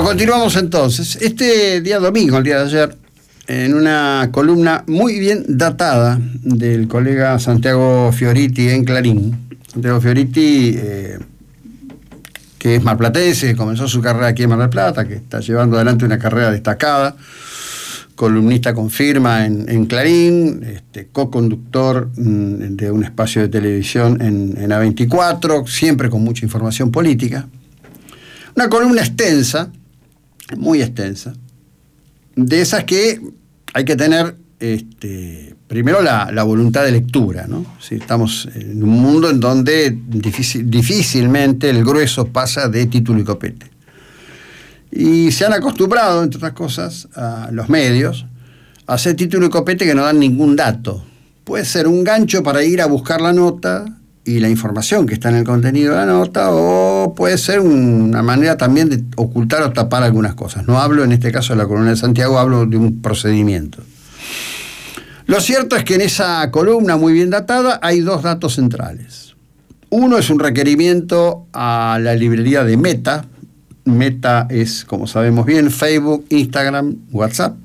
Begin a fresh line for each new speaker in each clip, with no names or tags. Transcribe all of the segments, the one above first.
continuamos entonces. Este día domingo, el día de ayer, en una columna muy bien datada del colega Santiago Fioriti en Clarín. Santiago Fioriti, que es marplatense, que comenzó su carrera aquí en Mar del Plata, que está llevando adelante una carrera destacada, columnista con firma en Clarín, co-conductor de un espacio de televisión en A24, siempre con mucha información política. Una columna extensa, muy extensa, de esas que hay que tener primero la voluntad de lectura, ¿no? Si estamos en un mundo en donde difícilmente el grueso pasa de título y copete. Y se han acostumbrado, entre otras cosas, a los medios a hacer título y copete que no dan ningún dato. Puede ser un gancho para ir a buscar la nota y la información que está en el contenido de la nota, o puede ser una manera también de ocultar o tapar algunas cosas. No hablo en este caso de la columna de Santiago, hablo de un procedimiento. Lo cierto es que en esa columna muy bien datada hay dos datos centrales. Uno es un requerimiento a la librería de Meta. Meta es, como sabemos bien, Facebook, Instagram, WhatsApp,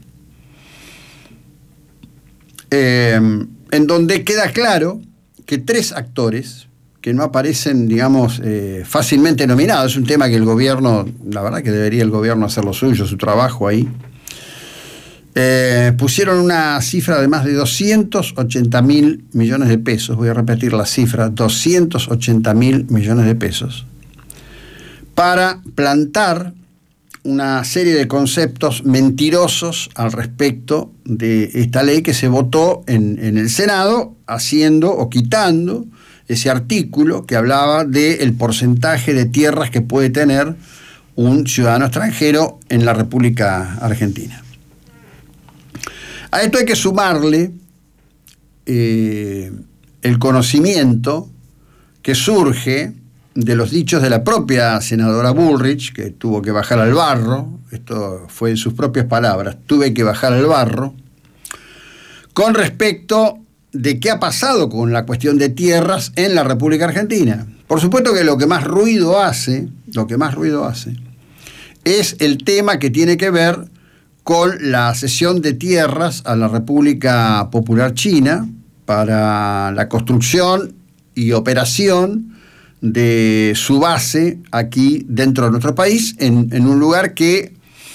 en donde queda claro que tres actores que no aparecen, digamos, fácilmente nominados, es un tema que el gobierno, la verdad que debería el gobierno hacer lo suyo, su trabajo ahí, pusieron una cifra de más de 280.000 millones de pesos, voy a repetir la cifra, 280.000 millones de pesos, para plantar una serie de conceptos mentirosos al respecto de esta ley que se votó en el Senado, haciendo o quitando ese artículo que hablaba del porcentaje de tierras que puede tener un ciudadano extranjero en la República Argentina. A esto hay que sumarle el conocimiento que surge de los dichos de la propia senadora Bullrich, que tuvo que bajar al barro, esto fue en sus propias palabras, tuve que bajar al barro, con respecto de qué ha pasado con la cuestión de tierras en la República Argentina. Por supuesto que lo que más ruido hace, es el tema que tiene que ver con la cesión de tierras a la República Popular China para la construcción y operación de su base aquí dentro de nuestro país, en un lugar que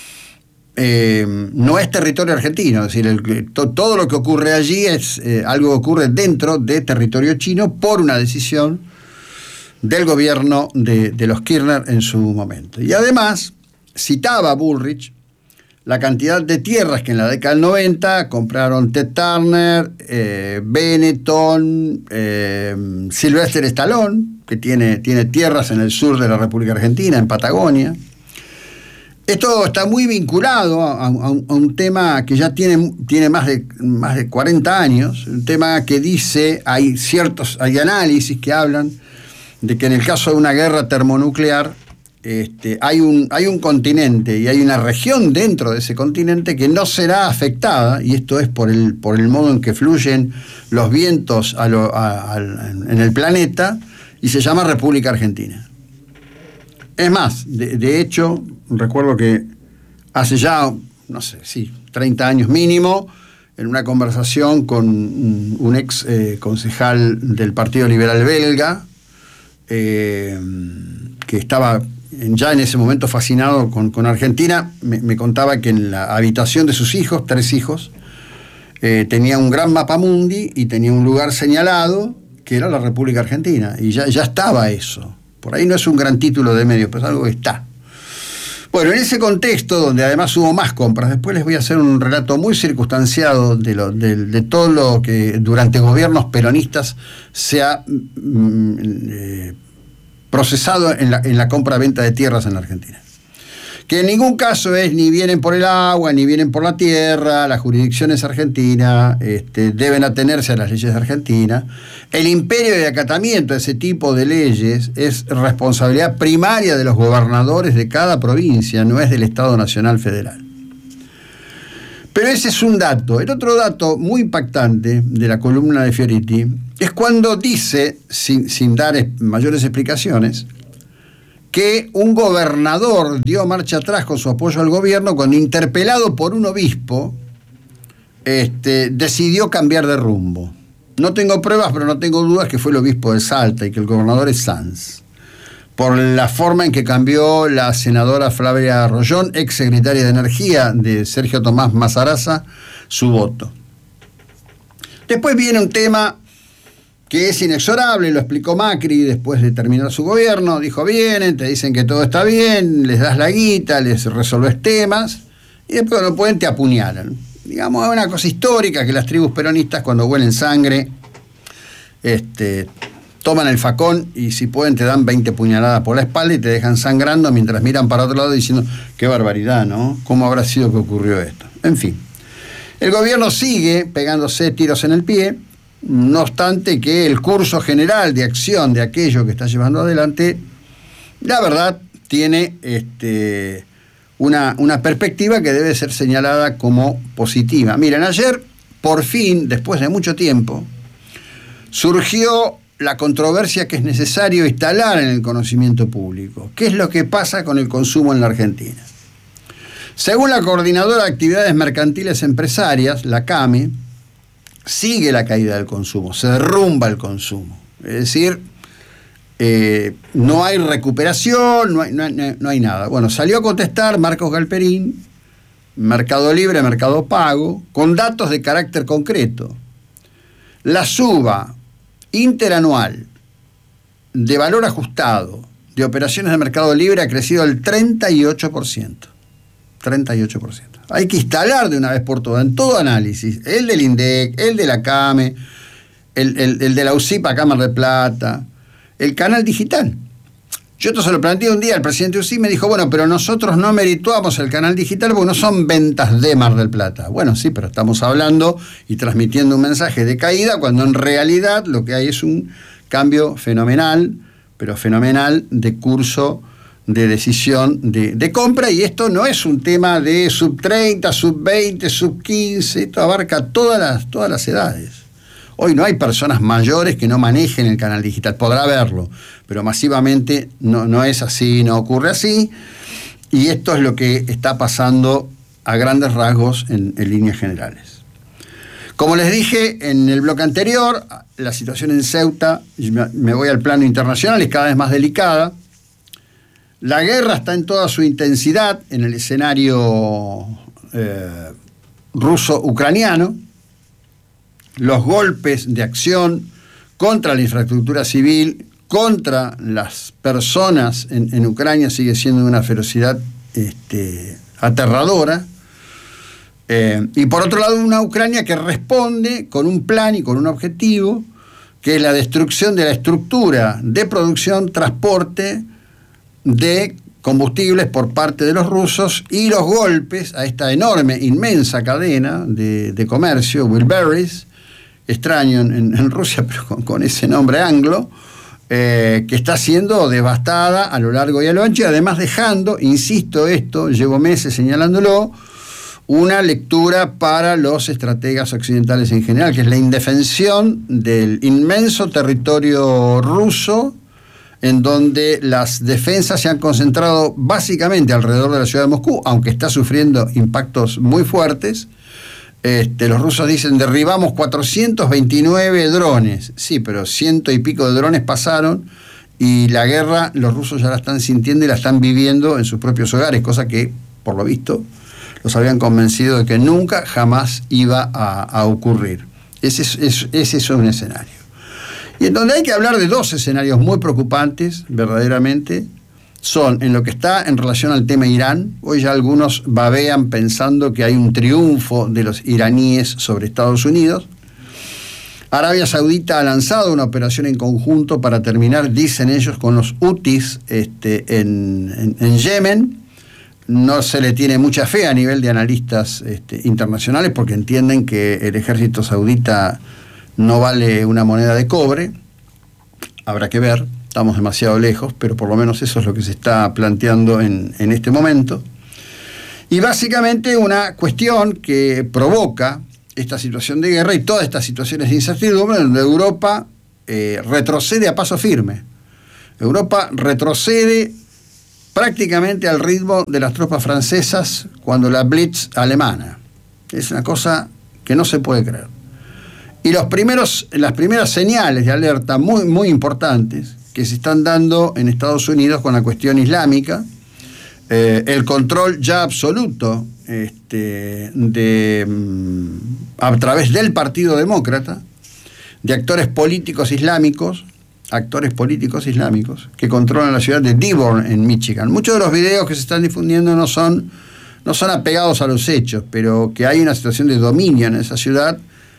no es territorio argentino, es decir, todo lo que ocurre allí es algo que ocurre dentro de territorio chino por una decisión del gobierno de los Kirchner en su momento. Y además citaba Bullrich la cantidad de tierras que en la década del 90 compraron Ted Turner, Benetton, Sylvester Stallone, que tiene tierras en el sur de la República Argentina, en Patagonia. Esto está muy vinculado a un tema que ya tiene más de 40 años, un tema que dice, hay análisis que hablan de que en el caso de una guerra termonuclear, hay un continente y hay una región dentro de ese continente que no será afectada, y esto es por el modo en que fluyen los vientos en el planeta, y se llama República Argentina. Es más, de hecho, recuerdo que hace ya, 30 años mínimo, en una conversación con un ex concejal del Partido Liberal Belga, que estaba ya en ese momento fascinado con Argentina, me contaba que en la habitación de sus hijos, 3 hijos, tenía un gran mapamundi y tenía un lugar señalado que era la República Argentina, y ya estaba eso. Por ahí no es un gran título de medio, pero es algo que está. Bueno, en ese contexto, donde además hubo más compras, después les voy a hacer un relato muy circunstanciado de todo lo que durante gobiernos peronistas se ha procesado en la compra-venta de tierras en la Argentina. Que en ningún caso es ni vienen por el agua, ni vienen por la tierra, la jurisdicción es argentina, deben atenerse a las leyes de Argentina. El imperio de acatamiento de ese tipo de leyes es responsabilidad primaria de los gobernadores de cada provincia, no es del Estado Nacional Federal. Pero ese es un dato. El otro dato muy impactante de la columna de Fioriti es cuando dice, sin dar mayores explicaciones, que un gobernador dio marcha atrás con su apoyo al gobierno cuando, interpelado por un obispo, decidió cambiar de rumbo. No tengo pruebas, pero no tengo dudas que fue el obispo de Salta y que el gobernador es Sanz, por la forma en que cambió la senadora Flavia Rollón, ex secretaria de Energía de Sergio Tomás Mazaraza, su voto. Después viene un tema que es inexorable, lo explicó Macri después de terminar su gobierno. Dijo: vienen, te dicen que todo está bien, les das la guita, les resolves temas, y después cuando pueden te apuñalan. Digamos, es una cosa histórica que las tribus peronistas, cuando huelen sangre, toman el facón y, si pueden, te dan 20 puñaladas por la espalda y te dejan sangrando mientras miran para otro lado diciendo: qué barbaridad, ¿no? ¿Cómo habrá sido que ocurrió esto? En fin, el gobierno sigue pegándose tiros en el pie, no obstante que el curso general de acción de aquello que está llevando adelante, la verdad, tiene una perspectiva que debe ser señalada como positiva. Miren, ayer, por fin, después de mucho tiempo, surgió la controversia que es necesario instalar en el conocimiento público. ¿Qué es lo que pasa con el consumo en la Argentina? Según la Coordinadora de Actividades Mercantiles Empresarias, la CAME, sigue la caída del consumo, se derrumba el consumo. Es decir, no hay recuperación, no hay nada. Bueno, salió a contestar Marcos Galperín, Mercado Libre, Mercado Pago, con datos de carácter concreto. La suba interanual de valor ajustado de operaciones de Mercado Libre ha crecido al 38%. 38%. Hay que instalar de una vez por todas, en todo análisis, el del INDEC, el de la CAME, el de la UCIPA acá Mar del Plata, el canal digital. Yo esto se lo planteé un día al presidente UCI, me dijo: bueno, pero nosotros no merituamos el canal digital porque no son ventas de Mar del Plata. Bueno, sí, pero estamos hablando y transmitiendo un mensaje de caída cuando en realidad lo que hay es un cambio fenomenal, pero fenomenal, de curso de decisión de compra, y esto no es un tema de sub 30, sub 20, sub 15, esto abarca todas las edades. Hoy no hay personas mayores que no manejen el canal digital, podrá haberlo, pero masivamente no es así, no ocurre así, y esto es lo que está pasando a grandes rasgos en líneas generales. Como les dije en el bloque anterior, la situación en Ceuta, me voy al plano internacional, es cada vez más delicada. La guerra está en toda su intensidad en el escenario ruso-ucraniano. Los golpes de acción contra la infraestructura civil, contra las personas en Ucrania, sigue siendo de una ferocidad aterradora. Y por otro lado, una Ucrania que responde con un plan y con un objetivo, que es la destrucción de la estructura de producción, transporte de combustibles por parte de los rusos, y los golpes a esta enorme, inmensa cadena de comercio, Wheelbarrows, extraño en Rusia, pero con ese nombre anglo, que está siendo devastada a lo largo y a lo ancho, y además dejando, insisto, esto, llevo meses señalándolo, una lectura para los estrategas occidentales en general, que es la indefensión del inmenso territorio ruso, en donde las defensas se han concentrado básicamente alrededor de la ciudad de Moscú, aunque está sufriendo impactos muy fuertes. Los rusos dicen: derribamos 429 drones. Sí, pero 100 y pico de drones pasaron, y la guerra los rusos ya la están sintiendo y la están viviendo en sus propios hogares, cosa que, por lo visto, los habían convencido de que nunca, jamás iba a ocurrir. Ese es un escenario. Y en donde hay que hablar de dos escenarios muy preocupantes, verdaderamente, son en lo que está en relación al tema Irán. Hoy ya algunos babean pensando que hay un triunfo de los iraníes sobre Estados Unidos. Arabia Saudita ha lanzado una operación en conjunto para terminar, dicen ellos, con los hutis en Yemen. No se le tiene mucha fe a nivel de analistas internacionales, porque entienden que el ejército saudita no vale una moneda de cobre. Habrá que ver, estamos demasiado lejos, pero por lo menos eso es lo que se está planteando en este momento. Y básicamente una cuestión que provoca esta situación de guerra y todas estas situaciones de incertidumbre, donde Europa retrocede a paso firme. Europa retrocede prácticamente al ritmo de las tropas francesas cuando la Blitz alemana. Es una cosa que no se puede creer. Y las primeras señales de alerta muy, muy importantes que se están dando en Estados Unidos con la cuestión islámica, el control ya absoluto a través del Partido Demócrata, de actores políticos islámicos que controlan la ciudad de Dearborn, en Michigan. Muchos de los videos que se están difundiendo no son apegados a los hechos, pero que hay una situación de dominio en esa ciudad,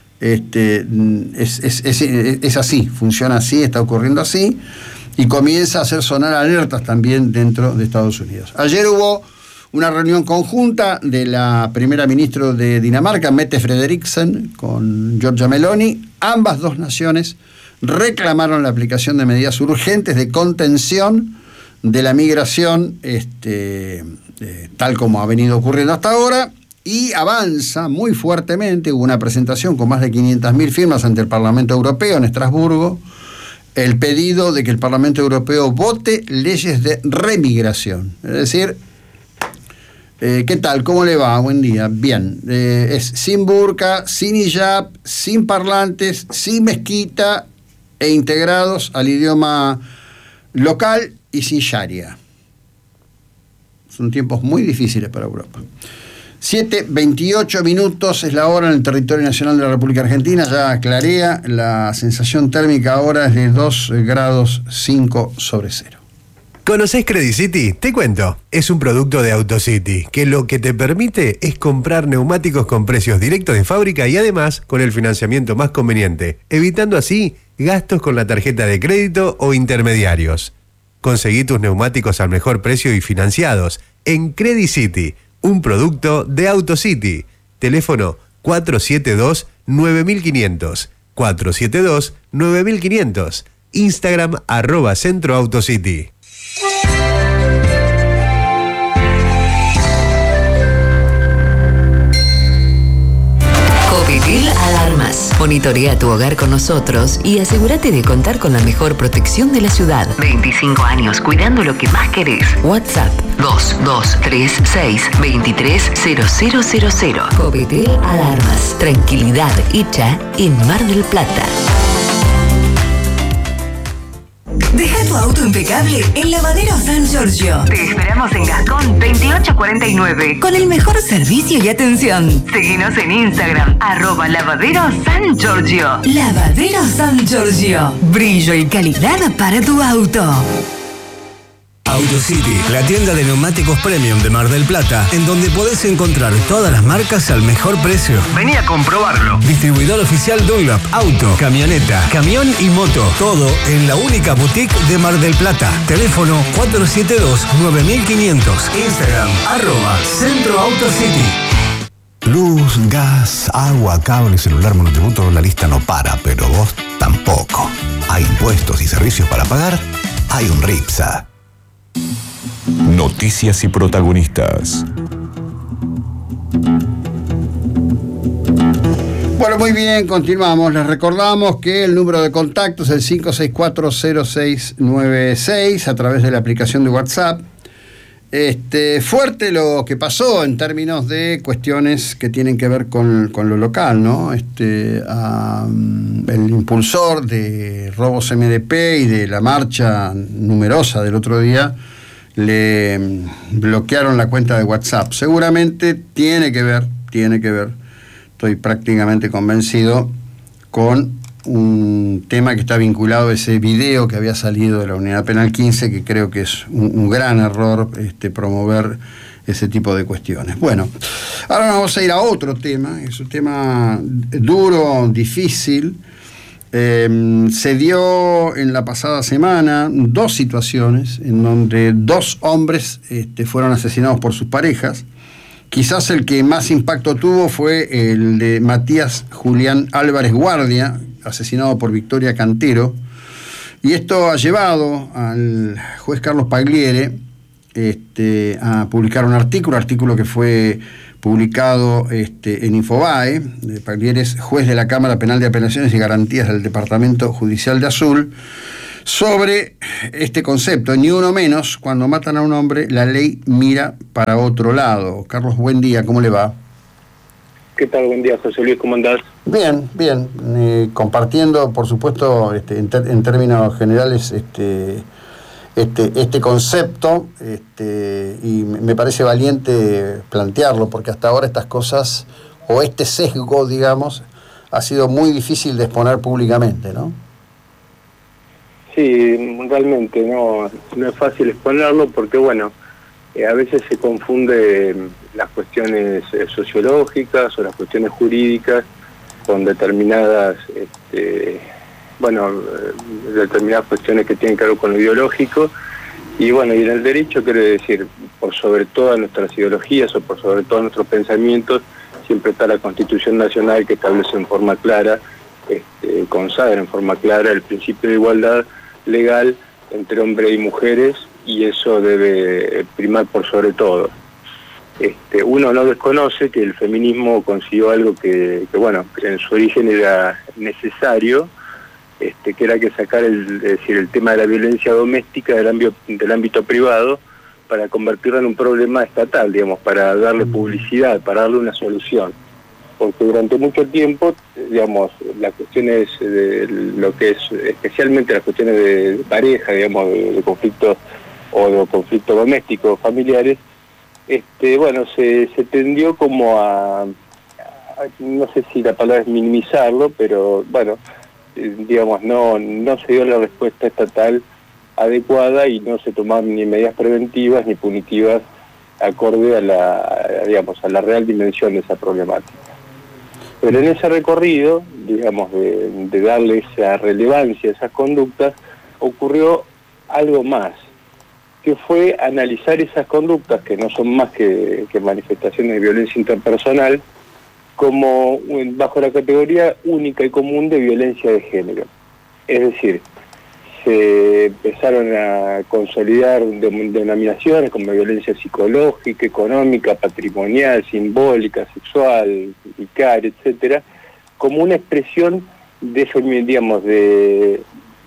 es así, funciona así, está ocurriendo así, y comienza a hacer sonar alertas también dentro de Estados Unidos. Ayer hubo una reunión conjunta de la primera ministra de Dinamarca, Mette Frederiksen, con Giorgia Meloni. Ambas dos naciones reclamaron la aplicación de medidas urgentes de contención de la migración, tal como ha venido ocurriendo hasta ahora, y avanza muy fuertemente. Hubo una presentación con más de 500.000 firmas ante el Parlamento Europeo en Estrasburgo, el pedido de que el Parlamento Europeo vote leyes de remigración. Es decir, ¿qué tal? ¿Cómo le va? Buen día. Bien. Es sin burka, sin hijab, sin parlantes, sin mezquita e integrados al idioma local y sin sharia. Son tiempos muy difíciles para Europa. 7:28 es la hora en el territorio nacional de la República Argentina. Ya clarea, la sensación térmica ahora es de 2,5 grados sobre cero.
¿Conocés Credit City? Te cuento. Es un producto de AutoCity que lo que te permite es comprar neumáticos con precios directos de fábrica y además con el financiamiento más conveniente, evitando así gastos con la tarjeta de crédito o intermediarios. Conseguí tus neumáticos al mejor precio y financiados en Credit City, un producto de AutoCity. Teléfono 472-9500. 472-9500. Instagram @CentroAutoCity.
Covitil Alarmas. Monitorea tu hogar con nosotros y asegúrate de contar con la mejor protección de la ciudad. 25 años cuidando lo que más querés. WhatsApp 2236-230000. Covitil Alarmas. Tranquilidad hecha en Mar del Plata.
Deja tu auto impecable en Lavadero San Giorgio.
Te esperamos en Gascón 2849.
Con el mejor servicio y atención.
Seguinos en Instagram, @Lavadero San Giorgio.
Lavadero San Giorgio. Brillo y calidad para tu auto.
AutoCity, la tienda de neumáticos premium de Mar del Plata, en donde podés encontrar todas las marcas al mejor precio.
Vení a comprobarlo.
Distribuidor oficial Dunlop, auto, camioneta, camión y moto. Todo en la única boutique de Mar del Plata. Teléfono 472-9500. Instagram @CentroAutoCity.
Luz, gas, agua, cable, celular, monotributo, la lista no para, pero vos tampoco. Hay impuestos y servicios para pagar, hay un RIPSA.
Noticias y protagonistas.
Bueno, muy bien, continuamos. Les recordamos que el número de contacto es el 5640696 a través de la aplicación de WhatsApp. Fuerte lo que pasó en términos de cuestiones que tienen que ver con lo local, ¿no? El impulsor de Robos MDP y de la marcha numerosa del otro día le bloquearon la cuenta de WhatsApp. Seguramente tiene que ver, estoy prácticamente convencido, con un tema que está vinculado a ese video que había salido de la Unidad Penal 15, que creo que es un gran error promover ese tipo de cuestiones. Bueno, ahora vamos a ir a otro tema, es un tema duro, difícil. Se dio en la pasada semana 2 situaciones en donde 2 hombres fueron asesinados por sus parejas. Quizás el que más impacto tuvo fue el de Matías Julián Álvarez Guardia, asesinado por Victoria Cantero, y esto ha llevado al juez Carlos Pagliere a publicar un artículo que fue publicado en Infobae. Pagliere es juez de la Cámara Penal de Apelaciones y Garantías del Departamento Judicial de Azul, sobre este concepto, ni uno menos, cuando matan a un hombre, la ley mira para otro lado. Carlos, buen día, ¿cómo le va?
¿Qué tal? Buen día, José Luis, ¿cómo andás?
Bien, bien, compartiendo, por supuesto, en términos generales, este concepto, y me parece valiente plantearlo, porque hasta ahora estas cosas, o este sesgo, digamos, ha sido muy difícil de exponer públicamente, ¿no?
Sí, realmente no es fácil exponerlo porque, bueno, a veces se confunde las cuestiones sociológicas o las cuestiones jurídicas con determinadas, determinadas cuestiones que tienen que ver con lo ideológico. Y bueno, y en el derecho quiere decir, por sobre todas nuestras ideologías o por sobre todos nuestros pensamientos, siempre está la Constitución Nacional que establece en forma clara, consagra en forma clara el principio de igualdad legal entre hombres y mujeres, y eso debe primar por sobre todo. Uno no desconoce que el feminismo consiguió algo que en su origen era necesario, que era que sacar el tema de la violencia doméstica del ámbito privado para convertirlo en un problema estatal, digamos, para darle publicidad, para darle una solución. Porque durante mucho tiempo, digamos, las cuestiones de lo que es, especialmente las cuestiones de pareja, digamos, de conflictos o de conflictos domésticos, familiares, se tendió como a, no sé si la palabra es minimizarlo, pero bueno, digamos, no se dio la respuesta estatal adecuada y no se tomaron ni medidas preventivas ni punitivas acorde a la real dimensión de esa problemática. Pero en ese recorrido, digamos, de darle esa relevancia a esas conductas, ocurrió algo más, que fue analizar esas conductas, que no son más que manifestaciones de violencia interpersonal, como bajo la categoría única y común de violencia de género. Es decir, se empezaron a consolidar denominaciones como violencia psicológica, económica, patrimonial, simbólica, sexual, vicaria, etcétera, como una expresión de, digamos, de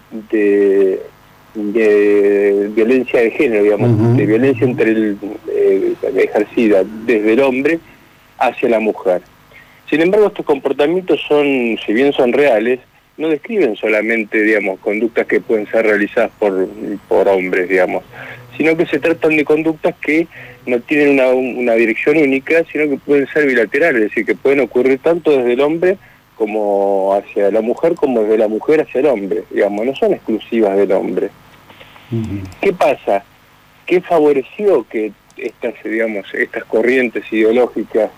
violencia de género, digamos, de violencia ejercida desde el hombre hacia la mujer. Sin embargo, estos comportamientos si bien son reales, no describen solamente, digamos, conductas que pueden ser realizadas por hombres, digamos, sino que se tratan de conductas que no tienen una dirección única, sino que pueden ser bilaterales, es decir, que pueden ocurrir tanto desde el hombre como hacia la mujer, como desde la mujer hacia el hombre, digamos, no son exclusivas del hombre. ¿Qué pasa? ¿Qué favoreció que estas corrientes ideológicas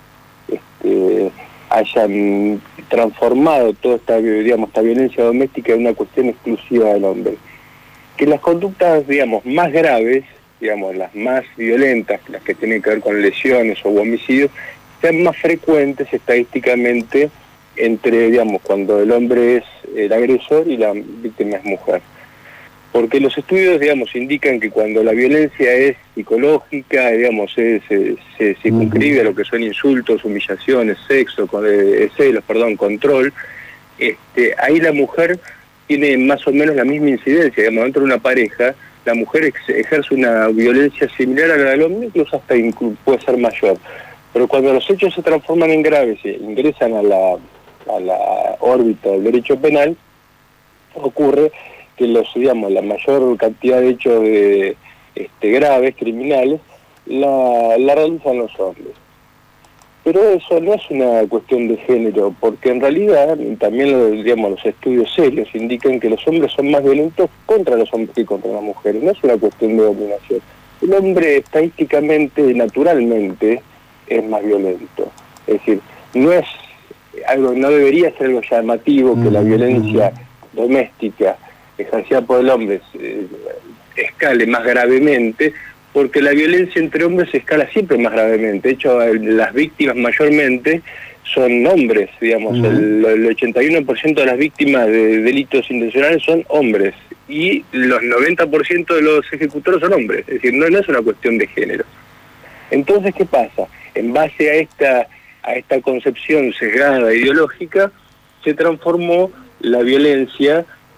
hayan transformado toda esta violencia doméstica en una cuestión exclusiva del hombre? Que las conductas, digamos, más graves, digamos, las más violentas, las que tienen que ver con lesiones o homicidios, sean más frecuentes estadísticamente cuando el hombre es el agresor y la víctima es mujer. Porque los estudios, digamos, indican que cuando la violencia es psicológica, digamos, se circunscribe a lo que son insultos, humillaciones, celos, control, ahí la mujer tiene más o menos la misma incidencia, digamos, dentro de una pareja, la mujer ejerce una violencia similar a la del hombre, incluso hasta puede ser mayor. Pero cuando los hechos se transforman en graves e ingresan a la órbita del derecho penal, ocurre que la mayor cantidad de hechos graves, criminales, la realizan los hombres. Pero eso no es una cuestión de género, porque en realidad también los estudios serios indican que los hombres son más violentos contra los hombres que contra las mujeres. No es una cuestión de dominación. El hombre estadísticamente, naturalmente, es más violento. Es decir, no debería ser algo llamativo que la violencia doméstica ejercida por el hombre escale más gravemente, porque la violencia entre hombres escala siempre más gravemente. De hecho, las víctimas mayormente son hombres, digamos, el 81% de las víctimas de delitos intencionales son hombres, y los 90% de los ejecutores son hombres, es decir, no es una cuestión de género. Entonces, ¿qué pasa? En base a esta concepción sesgada ideológica, se transformó la violencia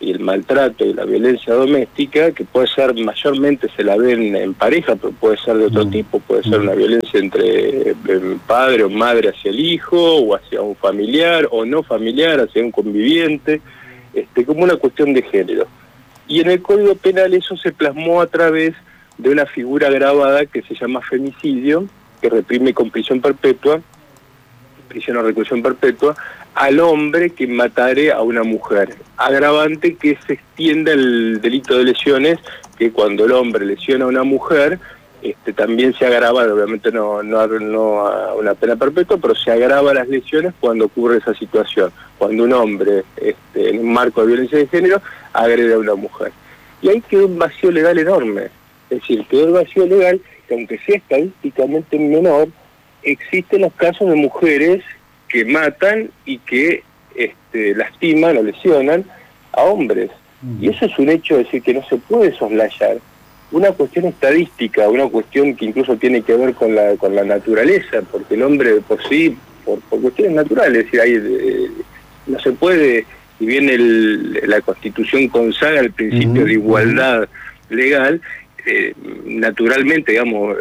y el maltrato y la violencia doméstica, que puede ser, mayormente se la ve en pareja, pero puede ser de otro tipo, puede ser una violencia entre padre o madre hacia el hijo, o hacia un familiar, o no familiar, hacia un conviviente, como una cuestión de género. Y en el Código Penal eso se plasmó a través de una figura agravada que se llama femicidio, que reprime con prisión perpetua, prisión o reclusión perpetua, al hombre que matare a una mujer. Agravante que se extienda el delito de lesiones, que cuando el hombre lesiona a una mujer, también se agrava, obviamente no a una pena perpetua, pero se agrava las lesiones cuando ocurre esa situación, cuando un hombre, en un marco de violencia de género, agrede a una mujer. Y ahí quedó un vacío legal enorme. Es decir, quedó el vacío legal que, aunque sea estadísticamente menor, existen los casos de mujeres que matan y que lastiman o lesionan a hombres. Y eso es un hecho, es decir, que no se puede soslayar. Una cuestión estadística, una cuestión que incluso tiene que ver con la naturaleza, porque el hombre de por sí, por cuestiones naturales, es decir, no se puede, si bien la Constitución consagra el principio de igualdad legal, naturalmente, digamos,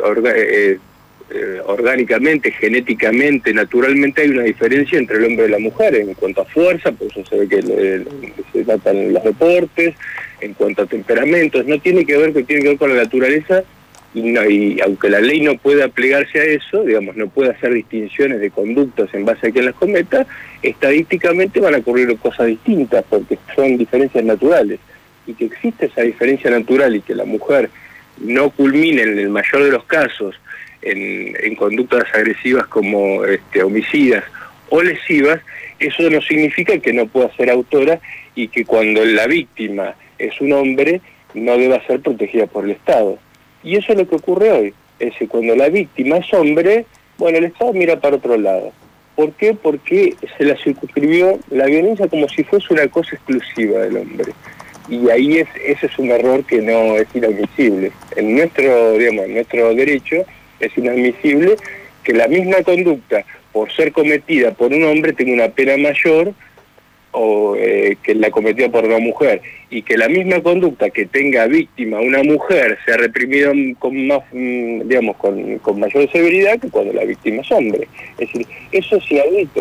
orgánicamente, genéticamente, naturalmente hay una diferencia entre el hombre y la mujer en cuanto a fuerza, por eso se ve que se tratan en los deportes, en cuanto a temperamentos, tiene que ver con la naturaleza, y aunque la ley no pueda plegarse a eso, digamos, no puede hacer distinciones de conductas en base a quien las cometa, estadísticamente van a ocurrir cosas distintas, porque son diferencias naturales, y que existe esa diferencia natural y que la mujer no culmine en el mayor de los casos en conductas agresivas como homicidas o lesivas, eso no significa que no pueda ser autora y que cuando la víctima es un hombre no deba ser protegida por el Estado. Y eso es lo que ocurre hoy. Es decir, cuando la víctima es hombre, bueno, el Estado mira para otro lado. ¿Por qué? Porque se la circunscribió la violencia como si fuese una cosa exclusiva del hombre. Y ahí ese es un error que no es inadmisible. En nuestro derecho es inadmisible que la misma conducta, por ser cometida por un hombre, tenga una pena mayor o que la cometida por una mujer, y que la misma conducta que tenga víctima una mujer sea reprimida con más, con mayor severidad que cuando la víctima es hombre. Es decir, eso es inaudito,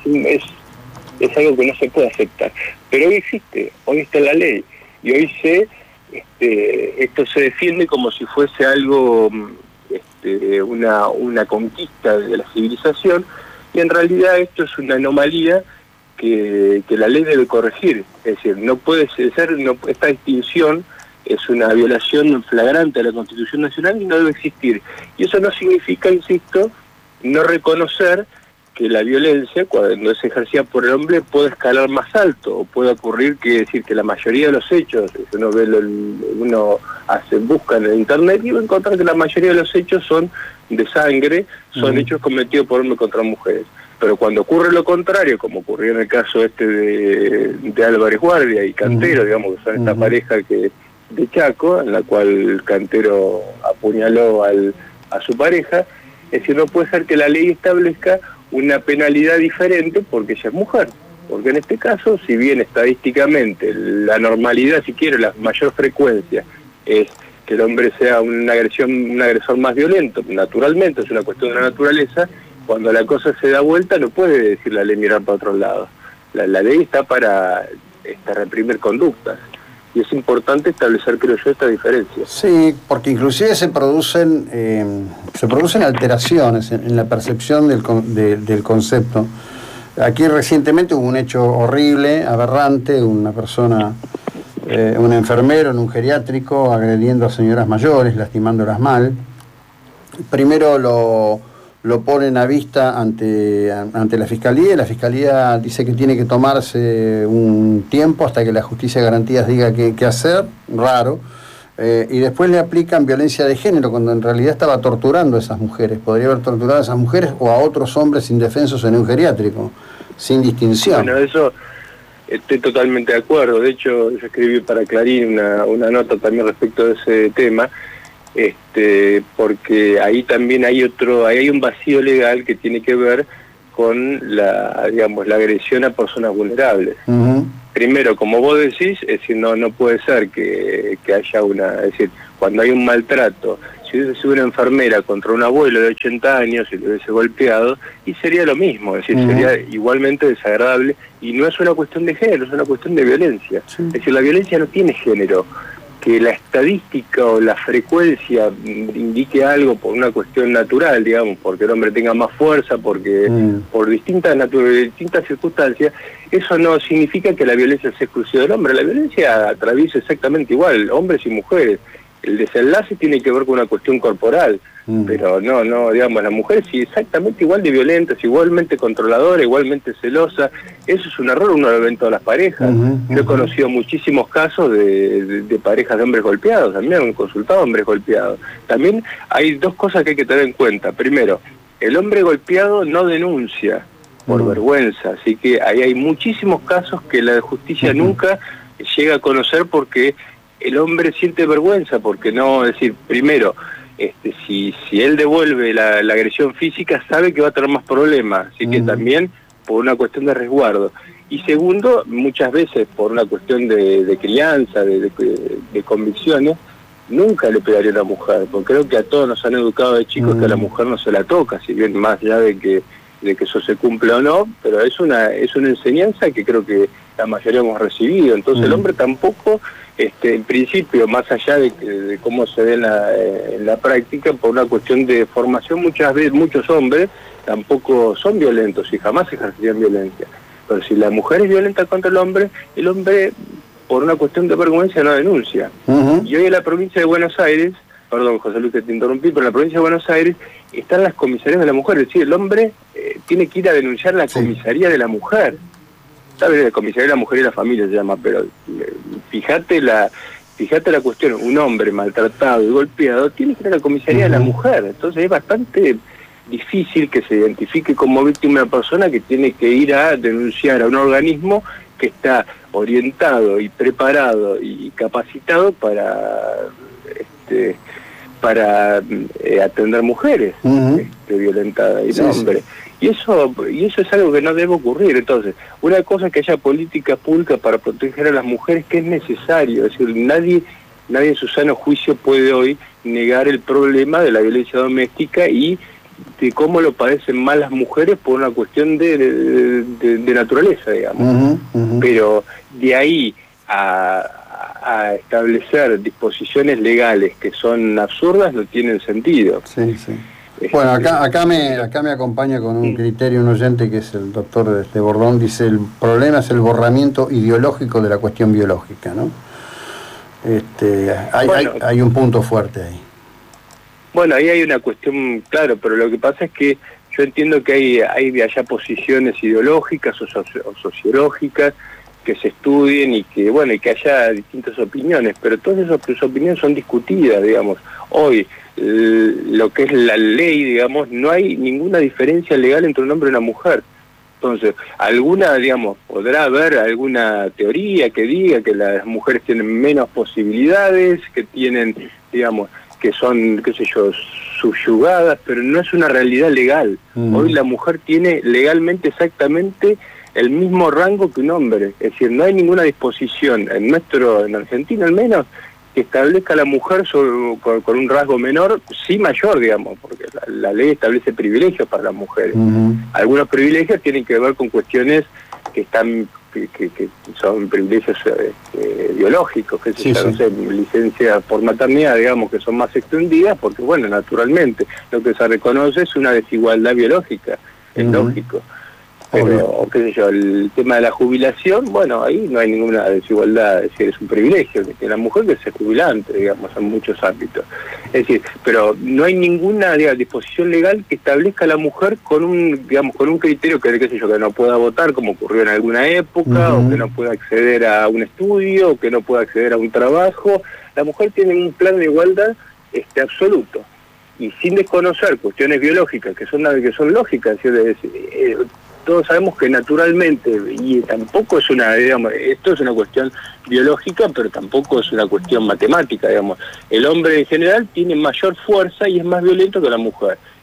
es algo que no se puede aceptar. Pero hoy existe, hoy está la ley, y hoy esto se defiende como si fuese algo, una conquista de la civilización, y en realidad esto es una anomalía que la ley debe corregir. Es decir, no puede ser, esta distinción es una violación flagrante de la Constitución Nacional y no debe existir. Y eso no significa, insisto, no reconocer que la violencia, cuando es ejercida por el hombre, puede escalar más alto, o puede ocurrir que la mayoría de los hechos, busca en el internet y va a encontrar que la mayoría de los hechos son de sangre, son hechos cometidos por hombres contra mujeres. Pero cuando ocurre lo contrario, como ocurrió en el caso de Álvarez Guardia y Cantero, digamos que son esta pareja de Chaco, en la cual Cantero apuñaló a su pareja, es decir, no puede ser que la ley establezca una penalidad diferente porque ella es mujer. Porque en este caso, si bien estadísticamente la normalidad, si quiere, la mayor frecuencia es que el hombre sea un agresor más violento, naturalmente, es una cuestión de la naturaleza, cuando la cosa se da vuelta no puede decir la ley mirar para otro lado. La ley está para reprimir conductas. Y es importante establecer, creo yo, esta diferencia.
Sí, porque inclusive se producen alteraciones en la percepción del concepto. Aquí recientemente hubo un hecho horrible, aberrante, una persona, un enfermero en un geriátrico agrediendo a señoras mayores, lastimándolas mal. Primero lo ponen a vista ante la Fiscalía, y la Fiscalía dice que tiene que tomarse un tiempo hasta que la Justicia de Garantías diga qué hacer, raro, y después le aplican violencia de género, cuando en realidad estaba torturando a esas mujeres, podría haber torturado a esas mujeres o a otros hombres indefensos en un geriátrico, sin distinción.
Bueno, eso estoy totalmente de acuerdo. De hecho, yo escribí para Clarín una nota también respecto de ese tema, porque ahí también hay un vacío legal que tiene que ver con la agresión a personas vulnerables. primero, como vos decís, es decir, no puede ser que haya es decir, cuando hay un maltrato, si hubiese sido una enfermera contra un abuelo de 80 años y le hubiese golpeado, y sería lo mismo, es decir, sería igualmente desagradable, y no es una cuestión de género, es una cuestión de violencia. Es decir, la violencia no tiene género. Que la estadística o la frecuencia indique algo por una cuestión natural, digamos, porque el hombre tenga más fuerza, porque por distintas circunstancias, eso no significa que la violencia sea exclusiva del hombre. La violencia atraviesa exactamente igual, hombres y mujeres. El desenlace tiene que ver con una cuestión corporal, pero no, digamos, la mujer sí exactamente igual de violenta, es igualmente controladora, igualmente celosa. Eso es un error, uno lo ve en todas las parejas. Yo he conocido muchísimos casos de parejas de hombres golpeados, también han consultado hombres golpeados. También hay dos cosas que hay que tener en cuenta. Primero, el hombre golpeado no denuncia por vergüenza, así que ahí hay muchísimos casos que la justicia nunca llega a conocer porque el hombre siente vergüenza, porque no, es decir, primero, si él devuelve la agresión física, sabe que va a tener más problemas, así que también por una cuestión de resguardo. Y segundo, muchas veces por una cuestión de crianza, de convicciones, nunca le pegaría a una mujer, porque creo que a todos nos han educado de chicos que a la mujer no se la toca, si bien más allá de que eso se cumpla o no, pero es una enseñanza que creo que la mayoría hemos recibido. Entonces el hombre tampoco, en principio, más allá de cómo se ve en la práctica, por una cuestión de formación, muchas veces muchos hombres tampoco son violentos y jamás ejercerían violencia. Pero si la mujer es violenta contra el hombre por una cuestión de vergüenza no denuncia. Y hoy en la provincia de Buenos Aires, perdón José Luis que te interrumpí, pero en la provincia de Buenos Aires están las comisarías de la mujer, es decir, el hombre tiene que ir a denunciar la comisaría de la mujer. ¿Sabes? La comisaría de la mujer y la familia se llama, pero fíjate la cuestión, un hombre maltratado y golpeado tiene que ir a la comisaría de la mujer, entonces es bastante difícil que se identifique como víctima una persona que tiene que ir a denunciar a un organismo que está orientado y preparado y capacitado para atender mujeres violentadas y hombres. Y eso es algo que no debe ocurrir. Entonces, una cosa es que haya política pública para proteger a las mujeres, que es necesario. Es decir, nadie en su sano juicio puede hoy negar el problema de la violencia doméstica y de cómo lo padecen más las mujeres por una cuestión de naturaleza, digamos. Pero de ahí a establecer disposiciones legales que son absurdas no tienen sentido.
Bueno, acá me acompaña con un criterio un oyente que es el doctor Bordón, dice: el problema es el borramiento ideológico de la cuestión biológica, ¿no? Hay un punto fuerte ahí.
Bueno, ahí hay una cuestión, claro, pero lo que pasa es que yo entiendo que hay allá posiciones ideológicas o sociológicas que se estudien y que que haya distintas opiniones, pero todas esas opiniones son discutidas, digamos. Hoy, lo que es la ley, digamos, no hay ninguna diferencia legal entre un hombre y una mujer. Entonces, podrá haber alguna teoría que diga que las mujeres tienen menos posibilidades, que tienen, que son, subyugadas, pero no es una realidad legal. Hoy la mujer tiene legalmente exactamente el mismo rango que un hombre. Es decir, no hay ninguna disposición, en Argentina al menos, que establezca a la mujer con un rasgo menor, sí mayor, porque la ley establece privilegios para las mujeres. Algunos privilegios tienen que ver con cuestiones que son privilegios biológicos, no sé, licencia por maternidad, que son más extendidas, porque naturalmente lo que se reconoce es una desigualdad biológica, es lógico. Pero, el tema de la jubilación, ahí no hay ninguna desigualdad, es decir, es un privilegio que tiene la mujer que sea jubilante, en muchos ámbitos. Es decir, pero no hay ninguna disposición legal que establezca a la mujer con un criterio que no pueda votar, como ocurrió en alguna época, o que no pueda acceder a un estudio, o que no pueda acceder a un trabajo. La mujer tiene un plan de igualdad absoluto. Y sin desconocer cuestiones biológicas que son lógicas, todos sabemos que naturalmente, y tampoco es esto es una cuestión biológica, pero tampoco es una cuestión matemática, el hombre en general tiene mayor fuerza y es más violento que la mujer.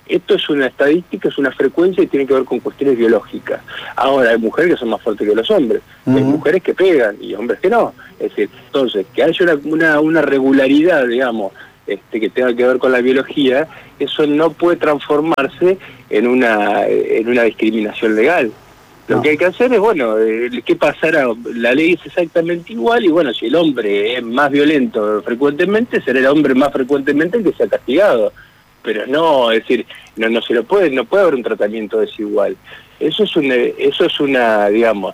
Esto es una estadística, es una frecuencia y tiene que ver con cuestiones biológicas. Ahora, hay mujeres que son más fuertes que los hombres, hay mujeres que pegan y hombres que no. Es decir, entonces, que haya una regularidad, digamos, que tenga que ver con la biología, eso no puede transformarse en una discriminación legal. Lo que hay que hacer es, bueno, ¿qué pasará? La ley es exactamente igual y, bueno, si el hombre es más violento frecuentemente, será el hombre más frecuentemente el que sea castigado. Pero no, es decir, no se lo puede, no puede haber un tratamiento desigual. Eso es una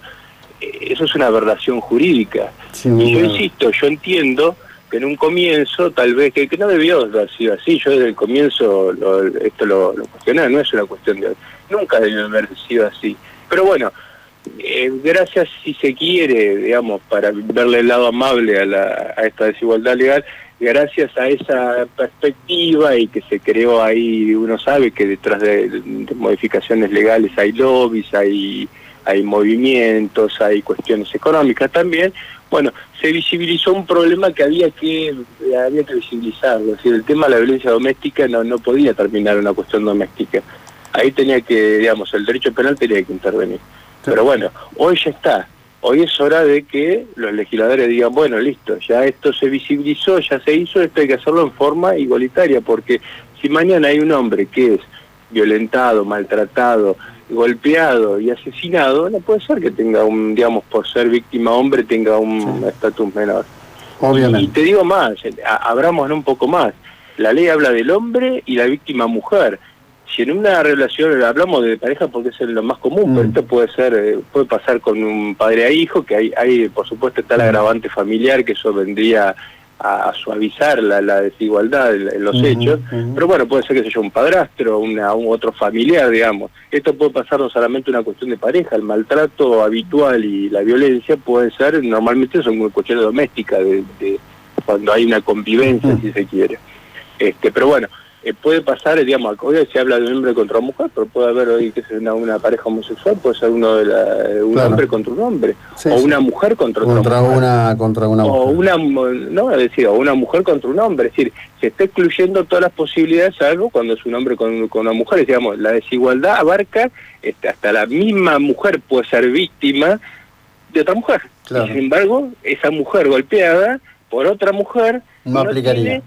aberración jurídica.
Sí,
y yo insisto, yo entiendo que en un comienzo, tal vez, que no debió haber sido así, yo desde el comienzo esto lo cuestioné, no es una cuestión de... Nunca debió haber sido así. Pero bueno, gracias, si se quiere, digamos, para verle el lado amable a esta desigualdad legal, gracias a esa perspectiva y que se creó ahí, uno sabe que detrás de modificaciones legales hay lobbies, hay movimientos, hay cuestiones económicas también. Bueno, se visibilizó un problema que había que visibilizarlo. Es decir, el tema de la violencia doméstica no podía terminar en una cuestión doméstica. Ahí tenía que, digamos, el derecho penal tenía que intervenir. Pero bueno, hoy ya está. Hoy es hora de que los legisladores digan, bueno, listo, ya esto se visibilizó, ya se hizo, esto hay que hacerlo en forma igualitaria, porque si mañana hay un hombre que es violentado, maltratado, golpeado y asesinado, no puede ser que tenga digamos, por ser víctima hombre, tenga un estatus menor.
Obviamente.
Y te digo más, abramos un poco más. La ley habla del hombre y la víctima mujer. Si en una relación, hablamos de pareja porque es lo más común, pero esto puede pasar con un padre a hijo, que hay por supuesto está el agravante familiar, que eso vendría a suavizar la desigualdad en los hechos, pero bueno, puede ser que sea un padrastro, un otro familiar, digamos. Esto puede pasar no solamente una cuestión de pareja, el maltrato habitual y la violencia puede ser, normalmente son cuestiones domésticas, de cuando hay una convivencia, si se quiere. Pero bueno, puede pasar, digamos, hoy se habla de un hombre contra una mujer, pero puede haber hoy que es una pareja homosexual, puede ser un hombre contra un hombre, o una mujer contra otra mujer.
Contra una mujer.
O una mujer contra un hombre, es decir, se está excluyendo todas las posibilidades, salvo cuando es un hombre con una mujer. Digamos, la desigualdad abarca, hasta la misma mujer puede ser víctima de otra mujer. Claro. Y sin embargo, esa mujer golpeada por otra mujer
no aplicaría.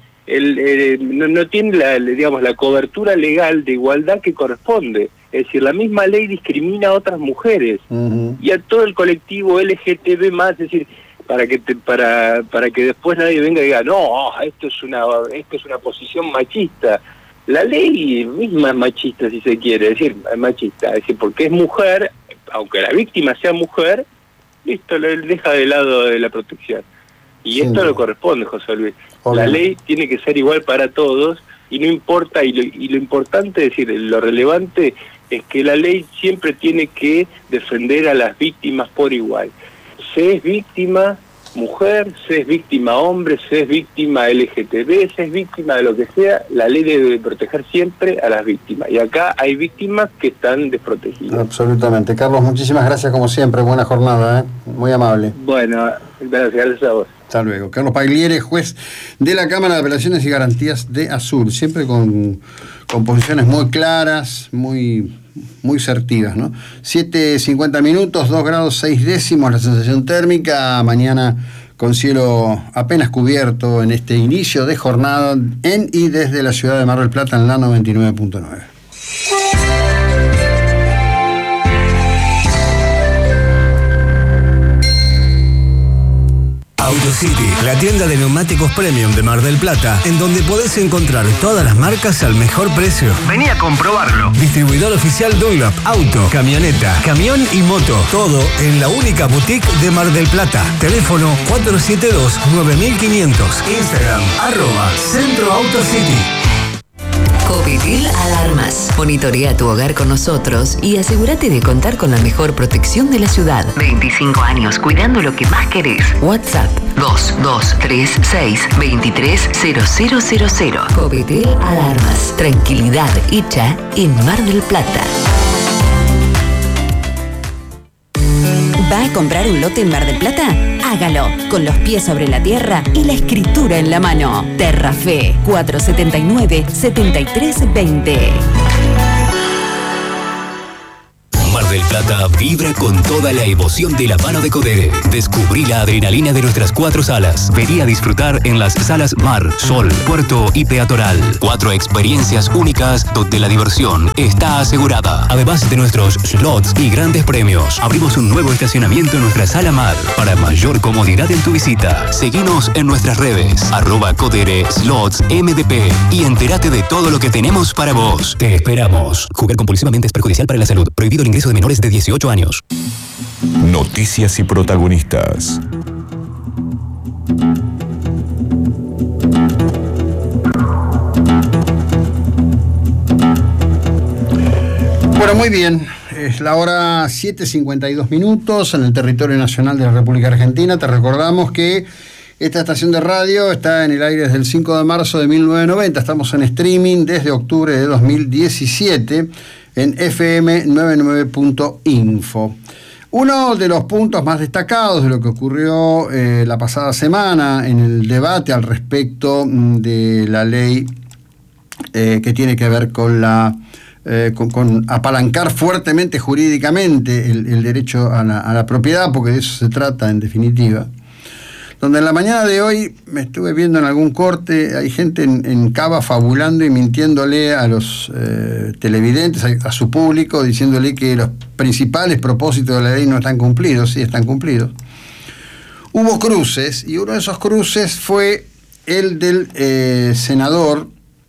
No tiene la cobertura legal de igualdad que corresponde. Es decir, la misma ley discrimina a otras mujeres y a todo el colectivo LGTB+, es decir, para que después nadie venga y diga, no, esto es una posición machista. La ley misma es machista, si se quiere, es decir, machista, es decir, porque es mujer, aunque la víctima sea mujer, listo, le deja de lado de la protección. Y esto no corresponde, José Luis. La ley tiene que ser igual para todos y no importa, y lo importante, es decir, lo relevante es que la ley siempre tiene que defender a las víctimas por igual. Se es víctima mujer, se es víctima hombre, se es víctima LGTB, se es víctima de lo que sea, la ley debe proteger siempre a las víctimas. Y acá hay víctimas que están desprotegidas.
Absolutamente. Carlos, muchísimas gracias como siempre. Buena jornada, muy amable.
Bueno, gracias a vos.
Hasta luego. Carlos Pagliere, juez de la Cámara de Apelaciones y Garantías de Azul, siempre con posiciones muy claras, muy certivas, ¿no? 7:50 minutos, 2 grados 6 décimos la sensación térmica. Mañana con cielo apenas cubierto en este inicio de jornada en y desde la ciudad de Mar del Plata en la 99.9.
AutoCity, la tienda de neumáticos premium de Mar del Plata, en donde podés encontrar todas las marcas al mejor precio. Vení a comprobarlo. Distribuidor oficial Dunlop, auto, camioneta, camión y moto. Todo en la única boutique de Mar del Plata. Teléfono 472-9500. Instagram, @CentroAutoCity.
Covitil Alarmas. Monitorea tu hogar con nosotros y asegúrate de contar con la mejor protección de la ciudad. 25 años cuidando lo que más querés. WhatsApp 2236230000. Covitil Alarmas. Tranquilidad hecha en Mar del Plata.
¿Va a comprar un lote en Mar del Plata? Hágalo, con los pies sobre la tierra y la escritura en la mano. Terrafe, 479-7320.
Vibra con toda la emoción de la mano de Codere. Descubrí la adrenalina de nuestras 4 salas. Vení a disfrutar en las salas Mar, Sol, Puerto y Peatonal. 4 experiencias únicas donde la diversión está asegurada. Además de nuestros slots y grandes premios, abrimos un nuevo estacionamiento en nuestra sala Mar para mayor comodidad en tu visita. Seguinos en nuestras redes, @Codere Slots MDP, y entérate de todo lo que tenemos para vos. Te esperamos. Jugar compulsivamente es perjudicial para la salud. Prohibido el ingreso de menores de 18 años.
Noticias y protagonistas.
Bueno, muy bien. Es la hora 7:52 en el territorio nacional de la República Argentina. Te recordamos que esta estación de radio está en el aire desde el 5 de marzo de 1990. Estamos en streaming desde octubre de 2017 en fm99.info. Uno de los puntos más destacados de lo que ocurrió la pasada semana en el debate al respecto de la ley que tiene que ver con con apalancar fuertemente jurídicamente el derecho a la propiedad, porque de eso se trata en definitiva. Donde en la mañana de hoy me estuve viendo en algún corte, hay gente en Cava fabulando y mintiéndole a los televidentes, a su público, diciéndole que los principales propósitos de la ley no están cumplidos. Sí, están cumplidos. Hubo cruces, y uno de esos cruces fue el del senador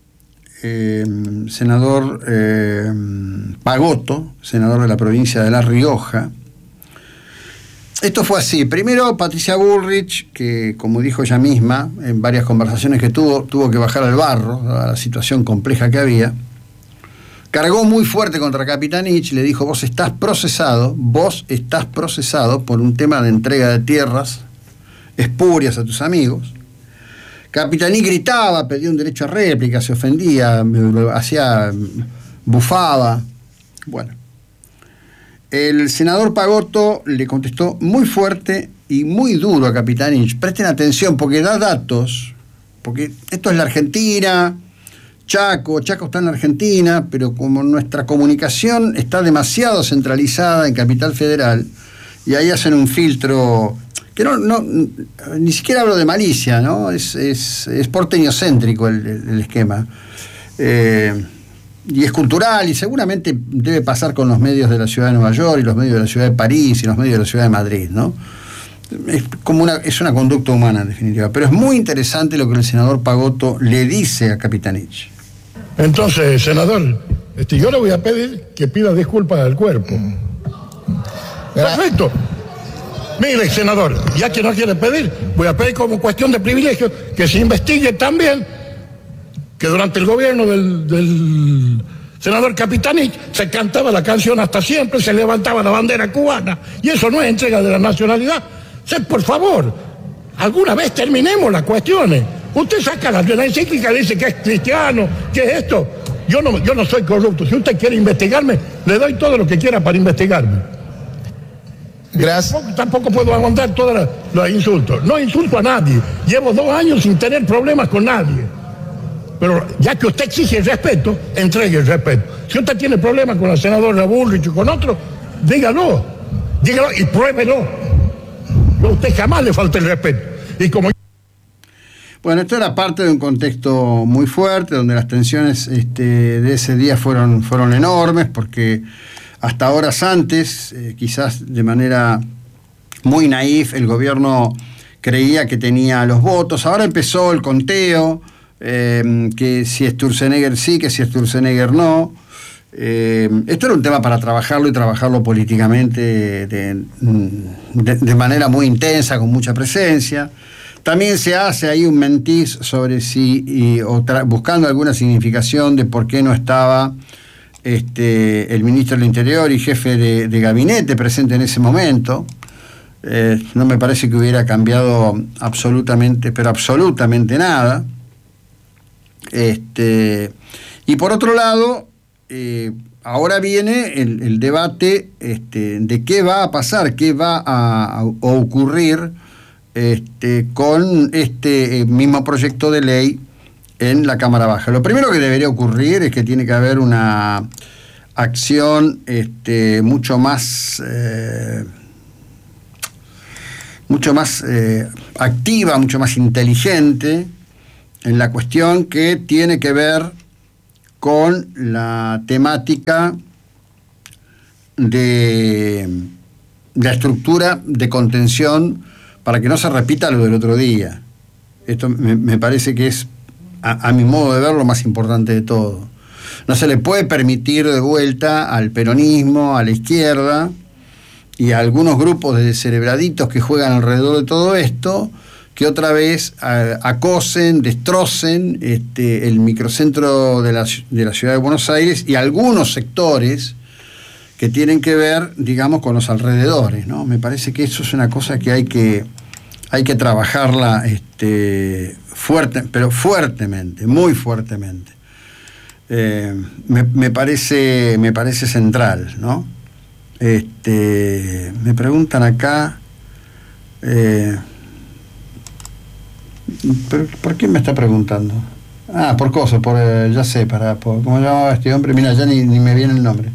Pagotto, senador de la provincia de La Rioja. Esto fue así. Primero, Patricia Bullrich, que como dijo ella misma en varias conversaciones que tuvo que bajar al barro, a la situación compleja que había, cargó muy fuerte contra Capitanich, le dijo: vos estás procesado por un tema de entrega de tierras espurias a tus amigos. Capitanich gritaba, pedía un derecho a réplica, se ofendía, bufaba. Bueno, el senador Pagotto le contestó muy fuerte y muy duro a Capitanich. Presten atención porque da datos, porque esto es la Argentina, Chaco está en la Argentina, pero como nuestra comunicación está demasiado centralizada en Capital Federal, y ahí hacen un filtro que ni siquiera hablo de malicia, ¿no? Es porteño-céntrico el esquema. Y es cultural, y seguramente debe pasar con los medios de la ciudad de Nueva York, y los medios de la ciudad de París, y los medios de la ciudad de Madrid, ¿no? Es una conducta humana, en definitiva. Pero es muy interesante lo que el senador Pagotto le dice a Capitanich.
Entonces, senador, yo le voy a pedir que pida disculpas al cuerpo. Perfecto. Mire, senador, ya que no quiere pedir, voy a pedir como cuestión de privilegio que se investigue también que durante el gobierno del senador Capitanich se cantaba la canción Hasta Siempre, se levantaba la bandera cubana, y eso no es entrega de la nacionalidad. Por favor, alguna vez terminemos las cuestiones. Usted saca la encíclica y dice que es cristiano, que es esto. Yo no soy corrupto. Si usted quiere investigarme, le doy todo lo que quiera para investigarme.
Gracias.
Tampoco puedo aguantar todos los insultos. No insulto a nadie. Llevo 2 años sin tener problemas con nadie. Pero ya que usted exige el respeto, entregue el respeto. Si usted tiene problemas con la senadora Bullrich o con otro, dígalo y pruébelo. Yo a usted jamás le falta el respeto. Y como...
Bueno, esto era parte de un contexto muy fuerte, donde las tensiones de ese día fueron enormes, porque hasta horas antes, quizás de manera muy naif, el gobierno creía que tenía los votos. Ahora empezó el conteo, que si Sturzenegger sí, que si Sturzenegger no. Esto era un tema para trabajarlo y trabajarlo políticamente de manera muy intensa, con mucha presencia. También se hace ahí un mentiz sobre buscando alguna significación de por qué no estaba el ministro del Interior y jefe de gabinete presente en ese momento. No me parece que hubiera cambiado absolutamente nada. Y por otro lado, ahora viene el debate de qué va a pasar, qué va a ocurrir con este mismo proyecto de ley en la Cámara Baja. Lo primero que debería ocurrir es que tiene que haber una acción mucho más activa, mucho más inteligente en la cuestión que tiene que ver con la temática de la estructura de contención para que no se repita lo del otro día. Esto me parece que es, a mi modo de ver, lo más importante de todo. No se le puede permitir de vuelta al peronismo, a la izquierda y a algunos grupos de cerebraditos que juegan alrededor de todo esto, que otra vez acosen, destrocen el microcentro de la ciudad de Buenos Aires y algunos sectores que tienen que ver, digamos, con los alrededores, ¿no? Me parece que eso es una cosa que hay que trabajarla fuertemente, muy fuertemente. Me parece central, ¿no? Me preguntan acá, ¿por qué me está preguntando? Por cosas, ya sé, ¿cómo llamaba este hombre? Mira, ya ni me viene el nombre.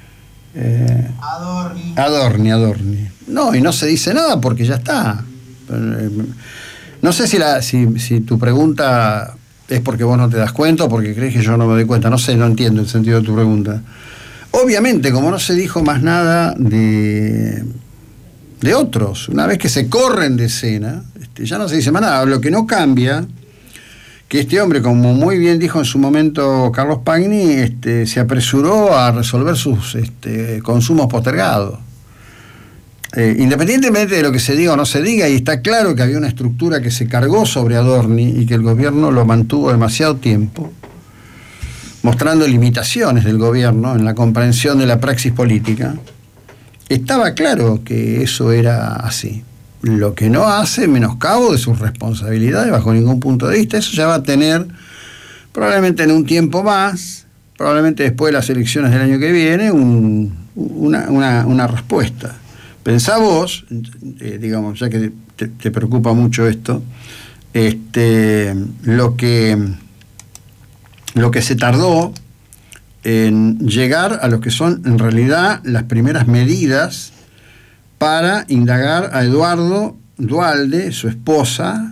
Adorni. No, y no se dice nada porque ya está. No sé si tu pregunta es porque vos no te das cuenta o porque crees que yo no me doy cuenta. No sé, no entiendo el sentido de tu pregunta. Obviamente, como no se dijo más nada de otros, una vez que se corren de escena, ya no se dice más nada. Lo que no cambia, que este hombre, como muy bien dijo en su momento Carlos Pagni, se apresuró a resolver sus consumos postergados. Independientemente de lo que se diga o no se diga, y está claro que había una estructura que se cargó sobre Adorni y que el gobierno lo mantuvo demasiado tiempo, mostrando limitaciones del gobierno en la comprensión de la praxis política, estaba claro que eso era así. Lo que no hace menoscabo de sus responsabilidades bajo ningún punto de vista. Eso ya va a tener probablemente en un tiempo más, probablemente después de las elecciones del año que viene, una respuesta. Pensá vos, digamos, ya que te preocupa mucho esto, lo que se tardó en llegar a lo que son en realidad las primeras medidas para indagar a Eduardo Duhalde, su esposa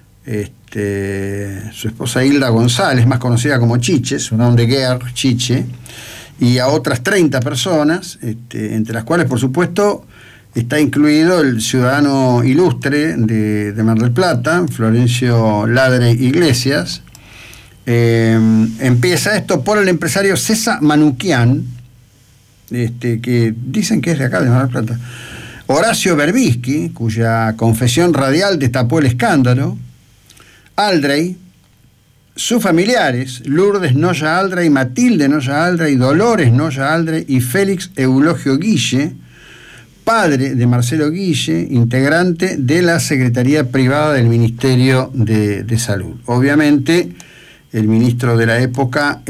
Hilda González, más conocida como Chiche, su nombre de guerra, Chiche, y a otras 30 personas, entre las cuales, por supuesto, está incluido el ciudadano ilustre de Mar del Plata, Florencio Ladre Iglesias. Empieza esto por el empresario César Manuquian, que dicen que es de acá, de Mar del Plata. Horacio Berbisky, cuya confesión radial destapó el escándalo. Aldrey, sus familiares, Lourdes Noya Aldrey, Matilde Noya Aldrey, Dolores Noya Aldrey y Félix Eulogio Guille, padre de Marcelo Guille, integrante de la Secretaría Privada del Ministerio de Salud. Obviamente, el ministro de la época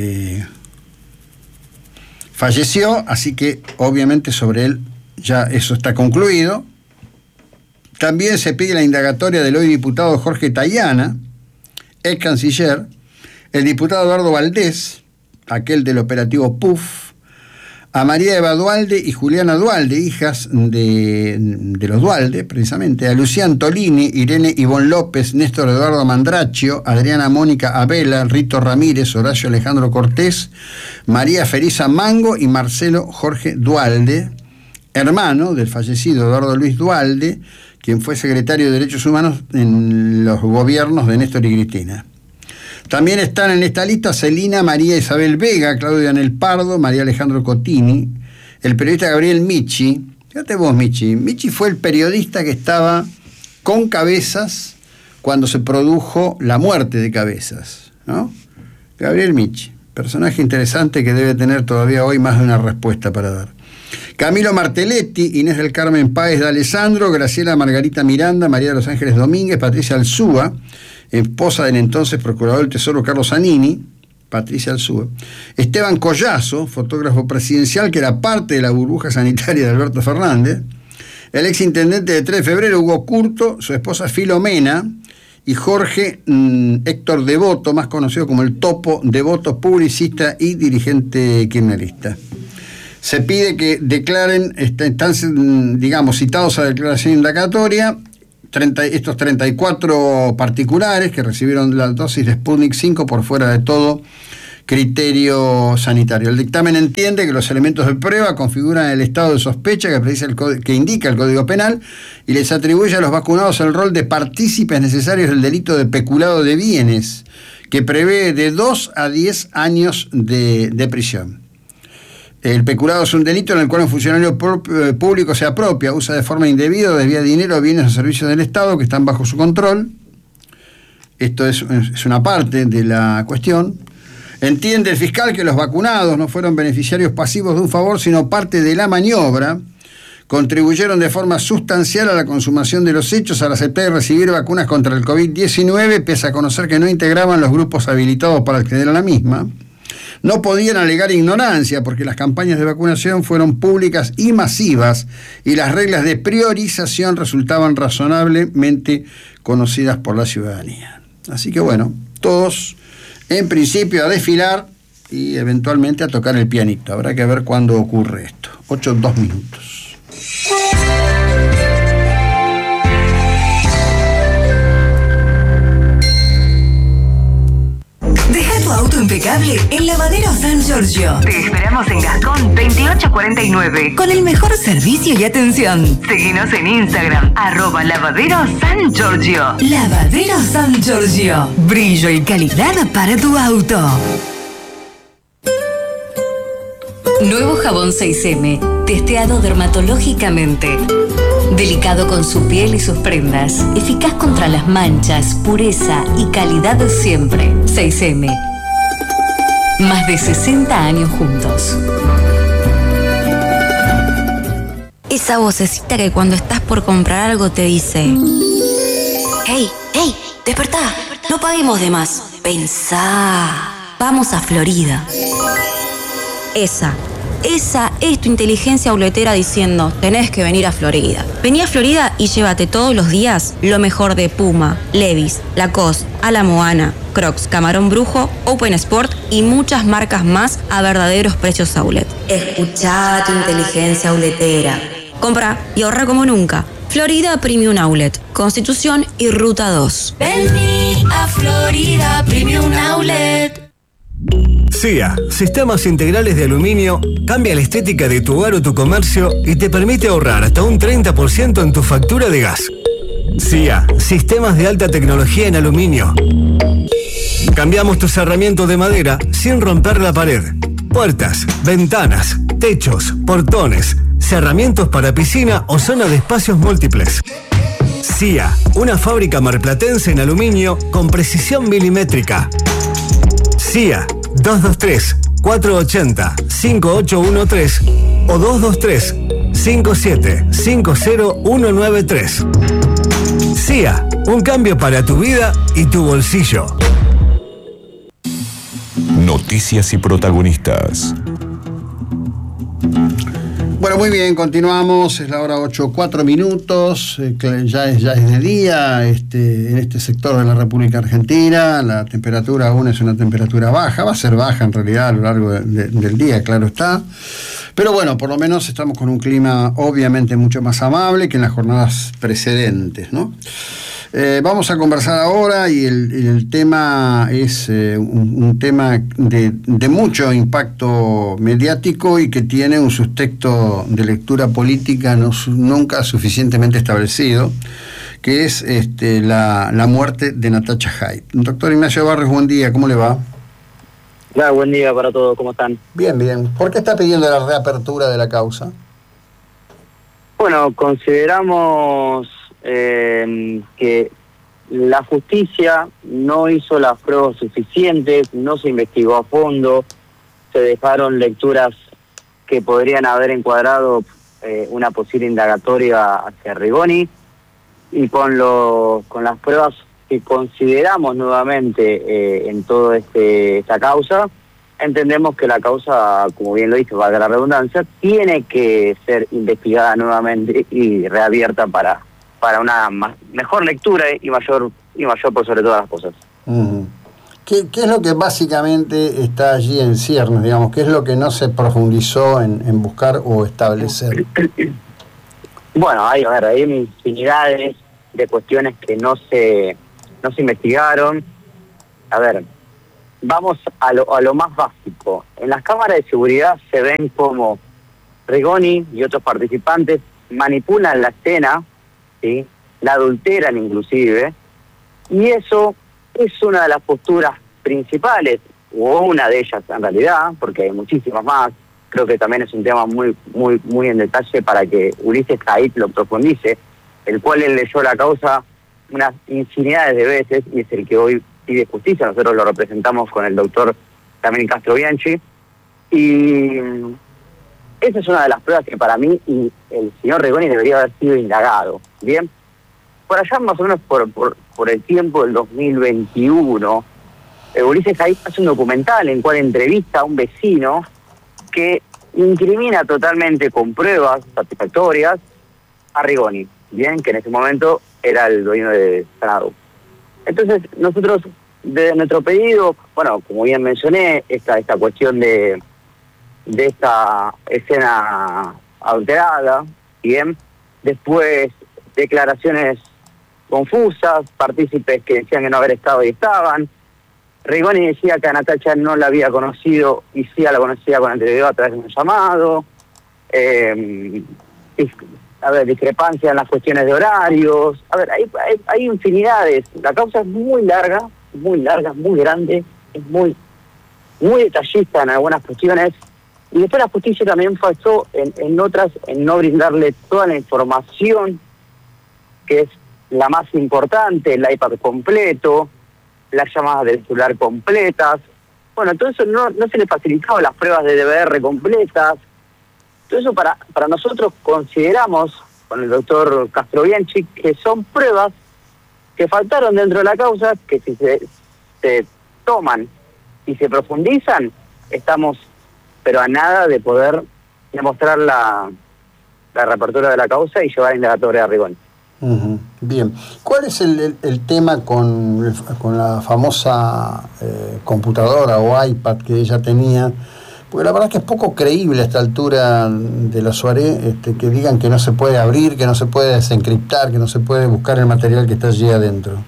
falleció, así que obviamente sobre él ya eso está concluido. También se pide la indagatoria del hoy diputado Jorge Tayana, ex canciller, el diputado Eduardo Valdés, aquel del operativo PUF, a María Eva Duhalde y Juliana Duhalde, hijas de los Duhalde, precisamente, a Lucián Tolini, Irene Ivonne López, Néstor Eduardo Mandraccio, Adriana Mónica Abela, Rito Ramírez, Horacio Alejandro Cortés, María Feriza Mango y Marcelo Jorge Duhalde, hermano del fallecido Eduardo Luis Duhalde, quien fue secretario de Derechos Humanos en los gobiernos de Néstor y Cristina. También están en esta lista Celina María Isabel Vega, Claudia Anel Pardo, María Alejandro Cotini, el periodista Gabriel Michi. Fíjate vos, Michi fue el periodista que estaba con Cabezas cuando se produjo la muerte de Cabezas, ¿no? Gabriel Michi, personaje interesante que debe tener todavía hoy más de una respuesta para dar. Camilo Martelletti, Inés del Carmen Páez de Alessandro, Graciela Margarita Miranda, María de los Ángeles Domínguez, Patricia Alzúa, esposa del entonces procurador del Tesoro Carlos Zanini, Patricia Alzúa. Esteban Collazo, fotógrafo presidencial que era parte de la burbuja sanitaria de Alberto Fernández. El exintendente de 3 de febrero, Hugo Curto, su esposa Filomena, y Jorge Héctor Devoto, más conocido como el Topo Devoto, publicista y dirigente kirchnerista. Se pide que declaren, están, digamos, citados a declaración indagatoria, estos 34 particulares que recibieron la dosis de Sputnik 5 por fuera de todo criterio sanitario. El dictamen entiende que los elementos de prueba configuran el estado de sospecha que indica el Código Penal y les atribuye a los vacunados el rol de partícipes necesarios del delito de peculado de bienes, que prevé de 2 a 10 años de prisión. El peculado es un delito en el cual un funcionario público se apropia, usa de forma indebida o desvía dinero, bienes o servicios del Estado que están bajo su control. Esto es una parte de la cuestión. Entiende el fiscal que los vacunados no fueron beneficiarios pasivos de un favor, sino parte de la maniobra. Contribuyeron de forma sustancial a la consumación de los hechos al aceptar y recibir vacunas contra el COVID-19, pese a conocer que no integraban los grupos habilitados para acceder a la misma. No podían alegar ignorancia porque las campañas de vacunación fueron públicas y masivas y las reglas de priorización resultaban razonablemente conocidas por la ciudadanía. Así que bueno, todos en principio a desfilar y eventualmente a tocar el pianito. Habrá que ver cuándo ocurre esto. 8:02 minutos.
Deja tu auto impecable en Lavadero San Giorgio.
Te esperamos en Gascón 2849.
Con el mejor servicio y atención.
Seguinos en Instagram, @Lavadero San Giorgio.
Lavadero San Giorgio. Brillo y calidad para tu auto.
Nuevo jabón 6M, testeado dermatológicamente. Delicado con su piel y sus prendas. Eficaz contra las manchas, pureza y calidad siempre. 6M. Más de 60 años juntos.
Esa vocecita que cuando estás por comprar algo te dice: ¡Hey, hey! ¡Despertá! No paguemos de más. Pensá. Vamos a Florida. Esa es tu inteligencia auletera diciendo: tenés que venir a Florida. Vení a Florida y llévate todos los días lo mejor de Puma, Levi's, Lacoste, A la Moana, Crocs, Camarón Brujo, Open Sport y muchas marcas más a verdaderos precios outlet. Escuchá tu inteligencia auletera. Compra y ahorra como nunca. Florida Premium Outlet, Constitución y Ruta 2.
Vení a Florida Premium Outlet.
CIA, Sistemas Integrales de Aluminio, cambia la estética de tu hogar o tu comercio y te permite ahorrar hasta un 30% en tu factura de gas. CIA, Sistemas de Alta Tecnología en Aluminio. Cambiamos tu cerramiento de madera sin romper la pared. Puertas, ventanas, techos, portones, cerramientos para piscina o zona de espacios múltiples. CIA, una fábrica marplatense en aluminio con precisión milimétrica. CIA 223-480-5813 o 223-5750-193. CIA, un cambio para tu vida y tu bolsillo.
Noticias y protagonistas.
Bueno, muy bien, continuamos, es la hora 8:04 minutos, ya es de día en este sector de la República Argentina. La temperatura aún es una temperatura baja, va a ser baja en realidad a lo largo del día, claro está, pero bueno, por lo menos estamos con un clima obviamente mucho más amable que en las jornadas precedentes, ¿no? Vamos a conversar ahora y el tema es un tema de mucho impacto mediático y que tiene un subtexto de lectura política nunca suficientemente establecido, que es la muerte de Natacha Haidt. Doctor Ignacio Barrios, buen día, ¿cómo le va?
Claro, buen día para todos, ¿cómo están?
Bien, bien. ¿Por qué está pidiendo la reapertura de la causa?
Bueno, consideramos que la justicia no hizo las pruebas suficientes, no se investigó a fondo, se dejaron lecturas que podrían haber encuadrado una posible indagatoria hacia Rigoni, y con las pruebas que consideramos nuevamente en toda esta causa, entendemos que la causa, como bien lo dice, valga la redundancia, tiene que ser investigada nuevamente y reabierta para una mejor lectura y mayor y mayor por sobre todas las cosas.
¿Qué es lo que básicamente está allí en ciernes, digamos? ¿Qué es lo que no se profundizó en buscar o establecer?
Bueno, hay infinidades de cuestiones que no se investigaron. A ver, vamos a lo más básico. En las cámaras de seguridad se ven como Rigoni y otros participantes manipulan la escena, ¿sí? La adulteran inclusive, y eso es una de las posturas principales, o una de ellas en realidad, porque hay muchísimas más. Creo que también es un tema muy en detalle para que Ulises Caid lo profundice, el cual él leyó la causa unas infinidades de veces y es el que hoy pide justicia. Nosotros lo representamos con el doctor Camille Castrobianchi, y esa es una de las pruebas que para mí y el señor Rigoni debería haber sido indagado. Bien, por allá más o menos por el tiempo del 2021, Ulises Caid hace un documental en el cual entrevista a un vecino que incrimina totalmente con pruebas satisfactorias a Rigoni, bien, que en ese momento era el dueño de Sanadu. Entonces nosotros, de nuestro pedido, bueno, como bien mencioné, esta cuestión de esta escena adulterada, bien, después declaraciones confusas, partícipes que decían que no haber estado y estaban. Rigoni decía que a Natacha no la había conocido y sí la conocía con anterioridad a través de un llamado. Discrepancia en las cuestiones de horarios. A ver, hay infinidades. La causa es muy larga, muy grande, es muy detallista en algunas cuestiones. Y después la justicia también faltó en otras, en no brindarle toda la información, que es la más importante, el iPad completo, las llamadas del celular completas. Bueno, todo eso no se le facilitaba, las pruebas de DVR completas. Todo eso para nosotros consideramos, con el doctor Castrobianchi, que son pruebas que faltaron dentro de la causa, que si se toman y se profundizan, estamos pero a nada de poder demostrar la reapertura de la causa y llevar a indagatoria a Rigoni.
Bien. ¿Cuál es el tema con la famosa computadora o iPad que ella tenía? Porque la verdad es que es poco creíble a esta altura de la Soirée que digan que no se puede abrir, que no se puede desencriptar, que no se puede buscar el material que está allí adentro.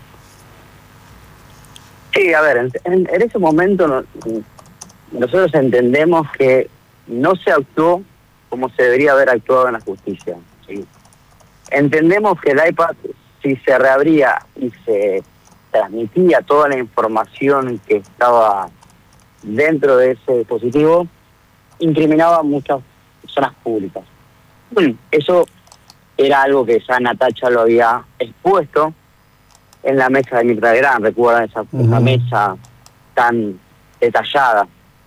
Sí, a ver, en ese momento nosotros entendemos que no se actuó como se debería haber actuado en la justicia, ¿sí? Entendemos que el iPad, si se reabría y se transmitía toda la información que estaba dentro de ese dispositivo, incriminaba a muchas personas públicas. Eso era algo que ya Natacha lo había expuesto en la mesa de Mirta Legrand, recuerdan esa mesa tan detallada.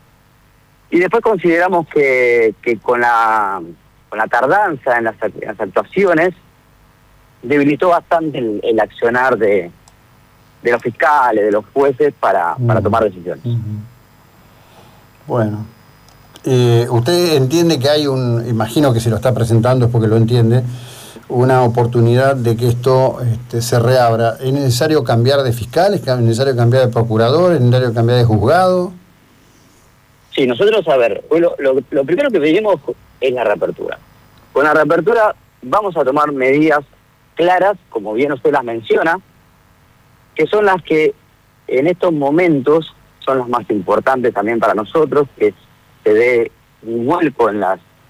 Y después consideramos que con la tardanza en las actuaciones debilitó bastante el accionar de los fiscales, de los jueces para tomar decisiones.
Bueno, usted entiende que hay imagino que si lo está presentando es porque lo entiende, una oportunidad de que esto se reabra. ¿Es necesario cambiar de fiscales? ¿Es necesario cambiar de procurador? ¿Es necesario cambiar de juzgado?
Sí, nosotros, a ver, lo primero que pedimos es la reapertura. Con la reapertura vamos a tomar medidas claras, como bien usted las menciona, que son las que en estos momentos son las más importantes también para nosotros, que se dé un vuelco en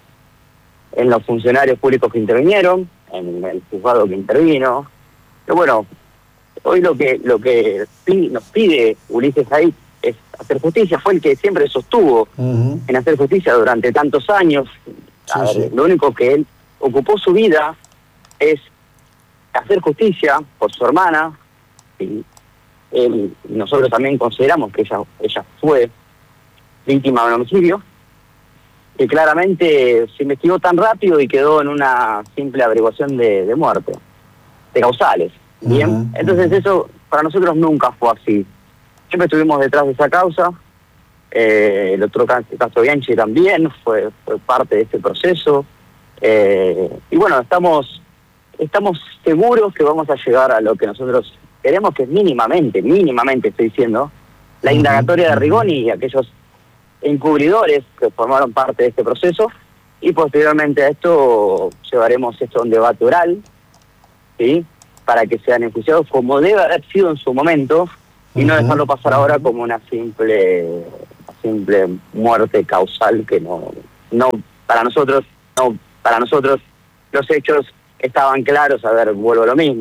los funcionarios públicos que intervinieron, en el juzgado que intervino. Pero bueno, hoy lo que nos pide Ulises Caid es hacer justicia. Fue el que siempre sostuvo en hacer justicia durante tantos años. Lo único que él ocupó su vida es hacer justicia por su hermana, y nosotros también consideramos que ella fue víctima de un homicidio, que claramente se investigó tan rápido y quedó en una simple averiguación de muerte, de causales. Bien, entonces eso para nosotros nunca fue así. Siempre estuvimos detrás de esa causa. El doctor Castrobianchi también fue parte de este proceso. Y bueno, estamos seguros que vamos a llegar a lo que nosotros queremos que mínimamente estoy diciendo, la indagatoria de Rigoni y aquellos encubridores que formaron parte de este proceso, y posteriormente a esto llevaremos esto a un debate oral, ¿sí?, para que sean enjuiciados como debe haber sido en su momento, y no dejarlo pasar ahora como una simple muerte causal que no para nosotros los hechos estaban claros. A ver, vuelvo a lo mismo.